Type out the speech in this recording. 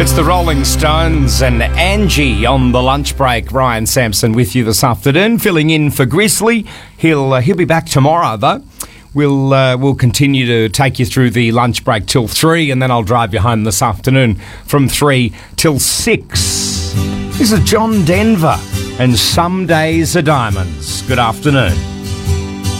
It's the Rolling Stones and Angie on the lunch break. Ryan Sampson with you this afternoon, filling in for Grizzly. He'll be back tomorrow though. We'll continue to take you through the lunch break till 3, and then I'll drive you home this afternoon from 3 till 6. This is John Denver and Some Days Are Diamonds. Good afternoon.